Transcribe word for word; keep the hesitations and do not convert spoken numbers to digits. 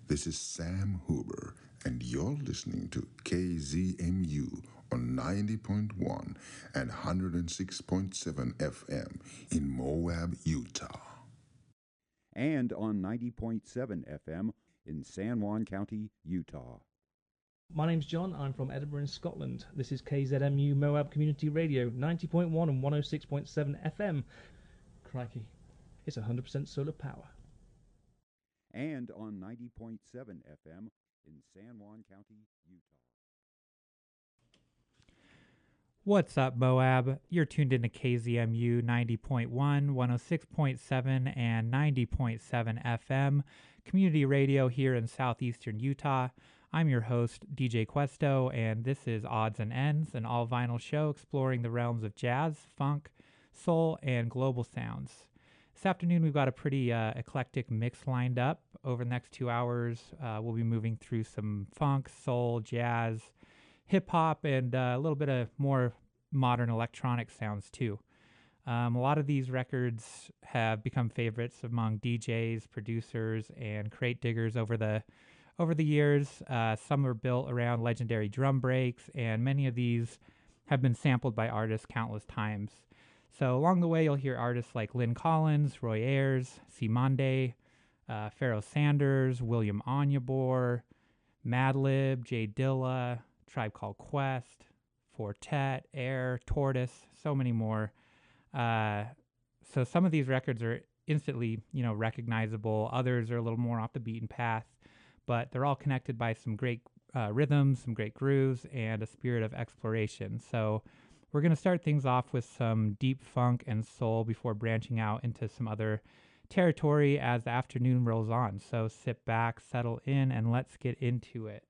This is Sam Huber, and you're listening to K Z M U on ninety point one and one hundred six point seven F M in Moab, Utah. And on ninety point seven F M in San Juan County, Utah. My name's John. I'm from Edinburgh in Scotland. This is K Z M U Moab Community Radio, ninety point one and one oh six point seven F M. Crikey, it's one hundred percent solar power. And on ninety point seven F M in San Juan County, Utah. What's up, Moab? You're tuned into K Z M U ninety point one, one oh six point seven, and ninety point seven F M, community radio here in southeastern Utah. I'm your host, D J Questo, and this is Odds and Ends, an all-vinyl show exploring the realms of jazz, funk, soul, and global sounds. This afternoon, we've got a pretty uh, eclectic mix lined up. Over the next two hours, uh, we'll be moving through some funk, soul, jazz, hip-hop, and uh, a little bit of more modern electronic sounds, too. Um, a lot of these records have become favorites among D Js, producers, and crate diggers over the over the years. Uh, some are built around legendary drum breaks, and many of these have been sampled by artists countless times. So along the way, you'll hear artists like Lynn Collins, Roy Ayers, Cymande, uh, Pharoah Sanders, William Onyeabor, Madlib, Jay Dilla, Tribe Called Quest, Fortet, Air, Tortoise, so many more. Uh, so some of these records are instantly, you know, recognizable. Others are a little more off the beaten path, but they're all connected by some great uh, rhythms, some great grooves, and a spirit of exploration. So we're going to start things off with some deep funk and soul before branching out into some other territory as the afternoon rolls on. So sit back, settle in, and let's get into it.